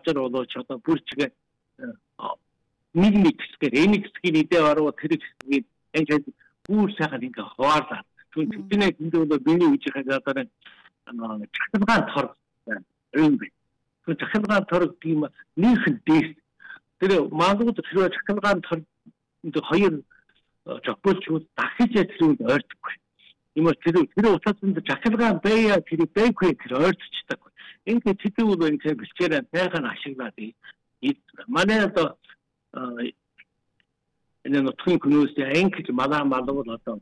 газар болооч одоо бүрчгээ нэг хэсгээр энэ хэсгийн идэ ороо тэр хэсгийг ингээд бүр сайхан ингээ хуваарлаа. Тэдний хэндээ биний үжихээ одоо чахалгаан тор юм бэ. Тэр чахалгаан тор тийм нийхэн дэс. Тэр магадгүй тэр чахалгаан тор хоёр жополчуд дахиж тэрүүнд ойртохгүй. Юм тэр утаас нь чахалгаан бая тэр бэквэ тэр ойртчихдаг. Ингээд тэтгэл ингээд бэлчээрээ байгаан ашиглаад манай одоо энэ нутгийн хүмүүст ингээд малгал одоо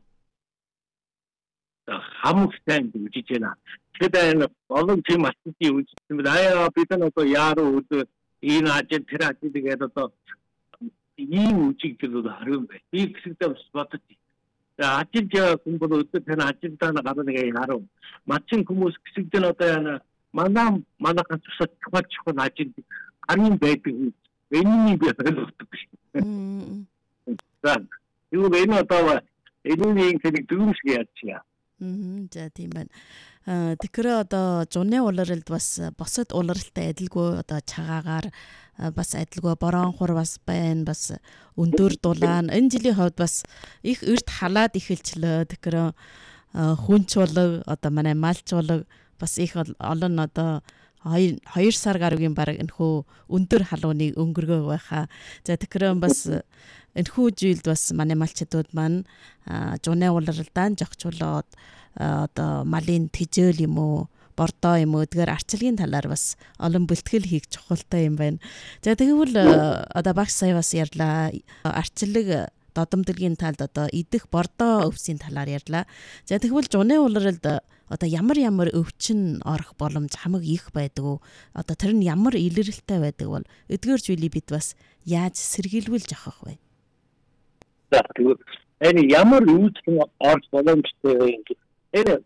хамгтай үжиж байна. Тэгэхээр олон тийм асуултыг үүсгэсэн байна. Аа бид нар одоо яаруу энэ ажил тэр ажил гэдэг одоо ийм үжигдэл харин бай. Би хэсэгдээ бас бодож. Ажил хүн бол өдөр тань ажилдаа гараад нэг яруу. Мачин хүмүүс хэсэгдээ одоо яана манайхаас тусаад чухал ажил арын байдаг. Энийг би ойлгодог шүү. За юу вэ одоо энэ нэг дүгнэлт яачаа. За тийм байна. Тэгэхээр одоо зуны улиралд бас босод улиралтай адилгүй одоо цагаагаар бас адилгүй боронхор бас байна, бас өндөр дулаан. Энэ жилийн хувьд бас их эрт халаад эхэлчлээ. Тэгэхээр хүнч улаг одоо манай малч улаг бас их олон одоо 2 сар гаруйгийн баг энэхүү өндөр халууныг өнгөргөө байхаа. За тэгэхээр бас энэхүү жилд бас манай малчдууд маань зуны улиралдаа жогчулоод одоо малын тэжээл юм уу, бордоо юм уу гэдгээр арчилгийн талаар бас олон бэлтгэл хийх чухалтай юм байна. За тэгвэл одоо багш сая бас ярьлаа. Арчилэг додомдолгийн талд одоо идэх бордоо өвсийн талаар ярьлаа. За тэгвэл зуны улиралд одоо ямар өвчин орох боломж хамаг их байдаг уу? Одоо тэр нь ямар илэрэлттэй байдаг бол эдгээр зүйлийг бид бас яаж сэргийлүүлж авах вэ? За тэгвэл энэ ямар өвчин орох боломжтой вэ? Энэ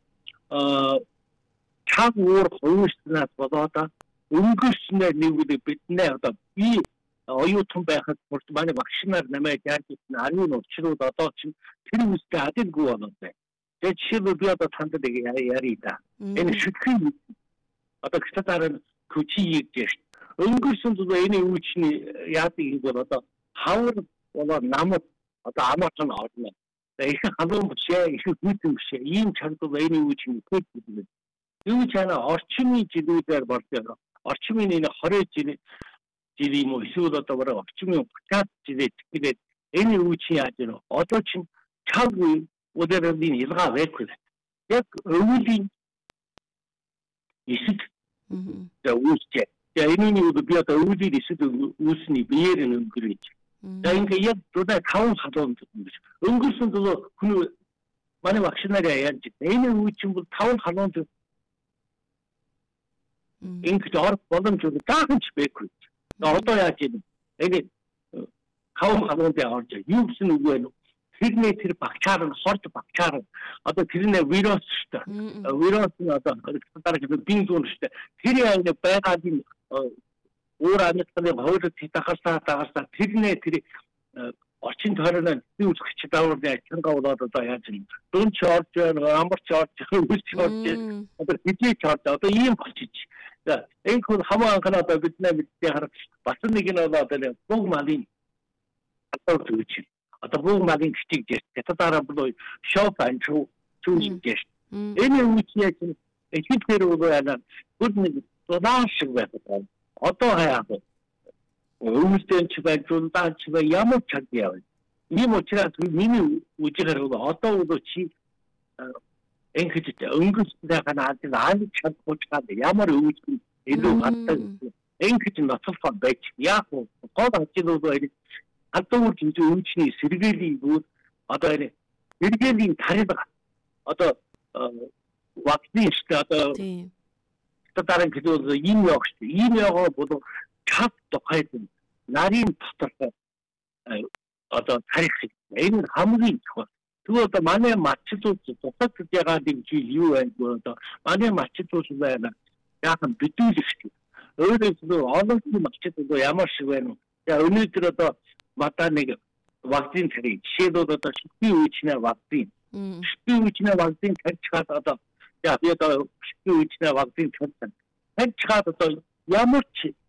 чаг уур хувьснаас болоод өнгөрснээр нэгүлээ биднээ одоо би оюутан байхад манай багш нар намайг яаж гэсэн арын учрууд одоо чинь тэр үстэй адилгүй болоод байна. Тэгээд жишээлбэл би одоо танд нэг ярий да. Энэ шүтгэн одоо гитараар күчийг дэш. Өнгөрсөн зүйл энэ өвчний яадаг юм бол одоо хавар болоо намд одоо амархан орно. Их халуун бишээ, их хүйтэн бишээ. Ийм чанар энэ өвчний көд. Юу чана орчмын жилүүдээр болдог. Орчмын энэ 20 жил юм уу эсвэл одоо бараг орчмын 30 жилээ тэгээд энэ өвчин яаж вэ? Одоо чинь чаг өдөрөлийн илгаа байхгүй. Яг өвлийн эсэд үүсчээ. Тэгээ энэ нь би одоо өвлийн эсэд үүсний биеэр өнгөрөөж. Тэгээ ингээ яг дөрөв 5 халуун өнгөрсөн зүйл хүн манай багш нараа яаж энэ өвчин бол 5 халуун ингэж орох боломж даахч байхгүй. Одоо яаж юм? Энэ 5 халуунтай орж юу гэсэн үг вэ? Тэрний тэр багчаар нь хорд багчаар одоо тэрний вирус шүү дээ. Вирус нь одоо дараа бин зүүн шүү дээ. Тэр яг байгалийн өөр амьтны хойд тахасаа тэрний тэр орчин тойрны үүсгч дааврын ачингаа болоод одоо яаж юм? Дүн ч орж байна, амарч орж, үсч орж, одоо хизээч орж одоо ийм болчих. За энэ хүн хамаа анханаа одоо бидний мэдээ харах бас нэг нь одоо бүх малын одоо үүч. Одоо бүх малын гिचиг дэс. Татаараа бол шоп анчуу чүүж дэс. Энэ үүчний чинь ихэнхээр өөрөө яна бүр нэг дулаан шиг байдаг. Одоо хаяа. Өвөлтөн ч байдлаа ч ямар ч яав. Ийм учраас миний үжигээр одоо өөрөө чи ингэж өнгөстэй ханаад аалж чадчихад ямар өвчин илүү хатдаг. Ингэж ноцолхон байж яг гол ажлууд албан өвчний сэргээлийн бүр одоо энэ сэргээлийн тарилга одоо вакцины шүү одоо татарын гэдэг ийм явах шүү. Ийм яваа бол чад тухайд нарийн дотор одоо тарих энэ хамгийн чухал. Тэгвэл одоо манай матчдууд тусад ягаад юм чи юу байна вэ одоо манай матчдууд байна. Яахан битүүлэх. Өөрөөр олон матчдууд ямар шиг байна вэ? За өнөөдөр одоо мата нэг вакцин тарих. Жишээлбэл одоо шүтгийн үечнээ вакцин. Шүтгийн үечнээ вакцин тарьчихад одоо би одоо шүтгийн үечнээ вакцин тарьсан. Тарьчихад одоо ямар ч